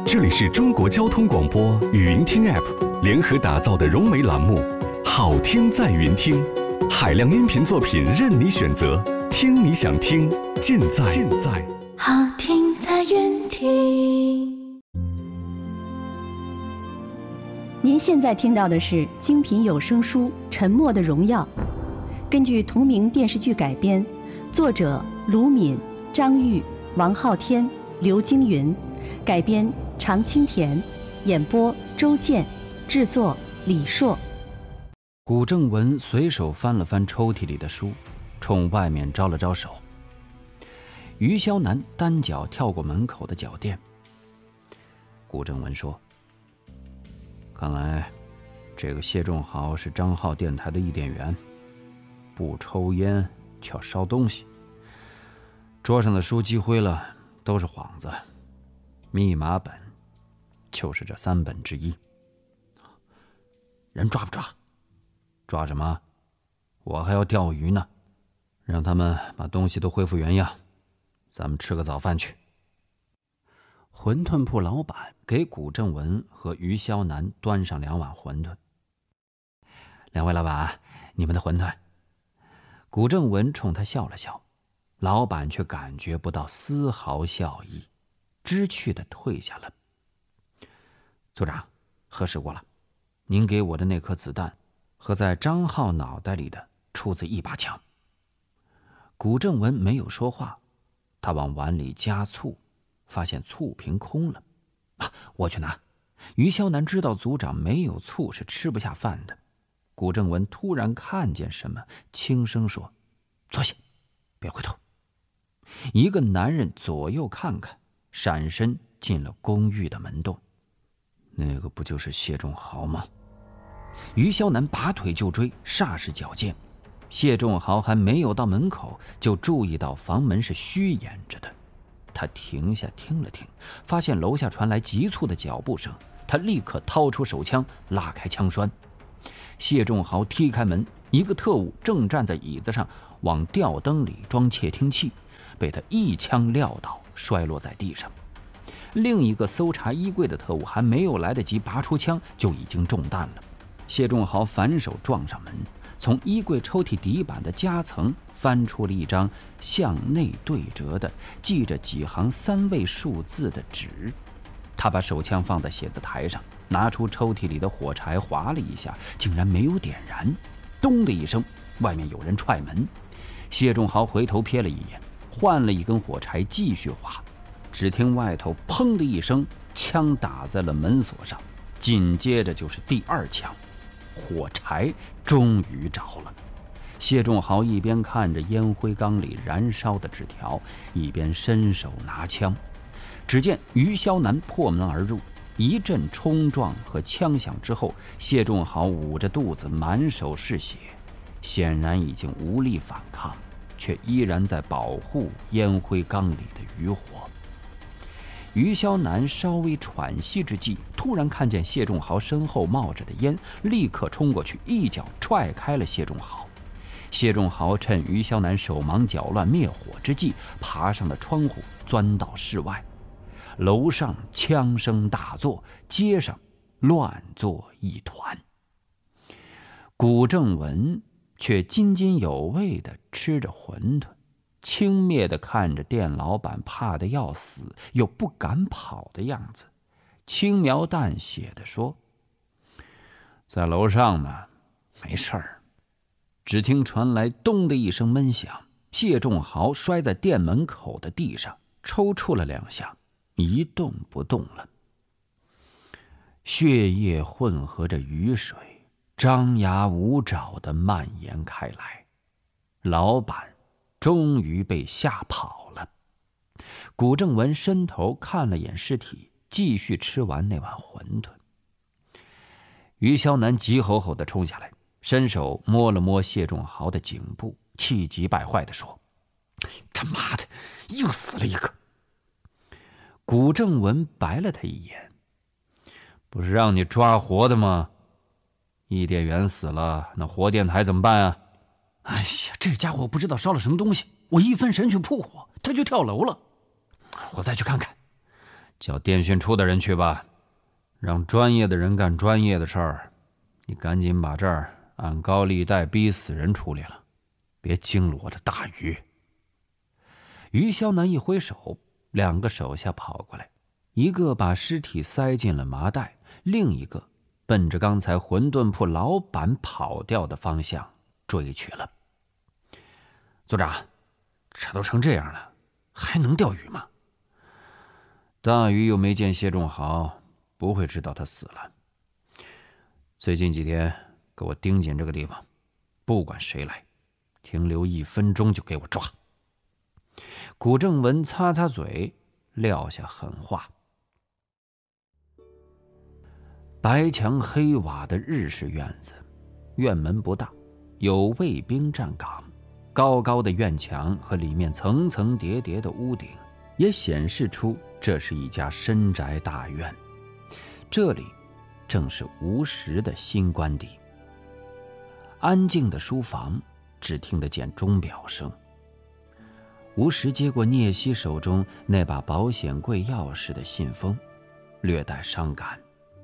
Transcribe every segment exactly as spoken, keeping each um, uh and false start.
这里是中国交通广播语音听 App 联合打造的融媒栏目，好听在云听，海量音频作品任你选择，听你想听，尽在尽在好听在云听。 您现在听到的是精品有声书《沉默的荣耀》，根据同名电视剧改编，作者卢敏、张玉、王昊天、刘京云，改编常青田，演播周健，制作李硕。 古正文随手翻了翻抽屉里的书，冲外面招了招手。于霄南单脚跳过门口的脚垫。古正文说：看来这个谢仲豪是张浩电台的译电员，不抽烟却要烧东西。桌上的书积灰了，都是幌子，密码本就是这三本之一。人抓不抓？抓什么？我还要钓鱼呢。让他们把东西都恢复原样，咱们吃个早饭去。馄饨铺老板给古正文和于霄南端上两碗馄饨。两位老板，你们的馄饨。古正文冲他笑了笑，老板却感觉不到丝毫笑意，知趣地退下了。组长，核实过了，您给我的那颗子弹和在张浩脑袋里的出自一把枪。古正文没有说话，他往碗里加醋，发现醋瓶空了。啊，我去拿。于霄南知道组长没有醋是吃不下饭的。古正文突然看见什么，轻声说：坐下，别回头。一个男人左右看看，闪身进了公寓的门洞。那个不就是谢仲豪吗？于霄南拔腿就追，霎时矫健。谢仲豪还没有到门口，就注意到房门是虚掩着的。他停下听了听，发现楼下传来急促的脚步声，他立刻掏出手枪，拉开枪栓。谢仲豪踢开门，一个特务正站在椅子上往吊灯里装窃听器，被他一枪撂倒，摔落在地上。另一个搜查衣柜的特务还没有来得及拔出枪，就已经中弹了。谢仲豪反手撞上门，从衣柜抽屉底板的夹层翻出了一张向内对折的记着几行三位数字的纸。他把手枪放在写字台上，拿出抽屉里的火柴划了一下，竟然没有点燃。咚的一声，外面有人踹门。谢仲豪回头瞥了一眼，换了一根火柴继续划。只听外头砰的一声，枪打在了门锁上，紧接着就是第二枪。火柴终于着了。谢仲豪一边看着烟灰缸里燃烧的纸条，一边伸手拿枪。只见于霄南破门而入，一阵冲撞和枪响之后，谢仲豪捂着肚子，满手是血，显然已经无力反抗，却依然在保护烟灰缸里的余火。于霄南稍微喘息之际，突然看见谢仲豪身后冒着的烟，立刻冲过去，一脚踹开了谢仲豪。谢仲豪趁于霄南手忙脚乱灭火之际，爬上了窗户，钻到室外。楼上枪声大作，街上乱作一团。古正文却津津有味地吃着馄饨，轻蔑地看着店老板怕得要死又不敢跑的样子，轻描淡写地说：在楼上呢，没事儿。只听传来咚的一声闷响，谢仲豪摔在店门口的地上，抽搐了两下，一动不动了。血液混合着雨水，张牙舞爪地蔓延开来。老板终于被吓跑了。古正文伸头看了眼尸体，继续吃完那碗馄饨。于霄南急吼吼地冲下来，伸手摸了摸谢仲豪的颈部，气急败坏地说：他妈的，又死了一个。古正文白了他一眼：不是让你抓活的吗？译电员死了，那活电台怎么办啊？哎呀，这家伙不知道烧了什么东西，我一分神去扑火，他就跳楼了。我再去看看。 叫电讯处的人去吧，让专业的人干专业的事儿。你赶紧把这儿按高利贷逼死人处理了，别惊了我的大鱼。于肖南一挥手，两个手下跑过来，一个把尸体塞进了麻袋，另一个奔着刚才馄饨铺老板跑掉的方向追去了。组长，这都成这样了，还能钓鱼吗？大鱼又没见谢仲豪，不会知道他死了。最近几天给我盯紧这个地方，不管谁来，停留一分钟就给我抓。古正文擦擦嘴，撂下狠话。白墙黑瓦的日式院子，院门不大，有卫兵站岗。高高的院墙和里面层层叠叠的屋顶，也显示出这是一家深宅大院。这里正是吴石的新官邸。安静的书房，只听得见钟表声。吴石接过聂西手中那把保险柜钥匙的信封，略带伤感。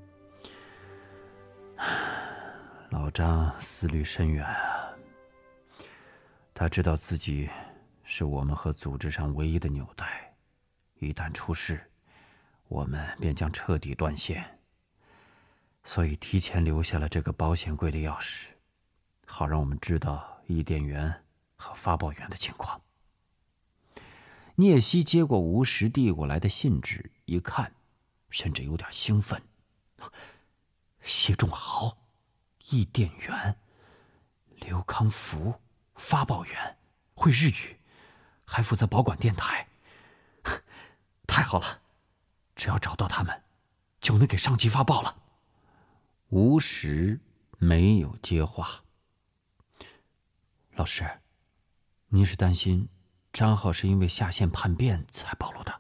老张思虑深远啊，他知道自己是我们和组织上唯一的纽带，一旦出事，我们便将彻底断线，所以提前留下了这个保险柜的钥匙，好让我们知道译电员和发报员的情况。聂西接过吴石递过来的信纸，一看，甚至有点兴奋。谢仲豪，译电员，刘康福，发报员，会日语，还负责保管电台。太好了，只要找到他们，就能给上级发报了。吴石没有接话。老师，您是担心张浩是因为下线叛变才暴露的？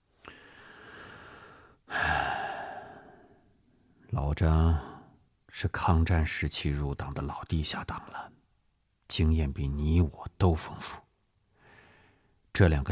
老张是抗战时期入党的老地下党了，经验比你我都丰富。这两个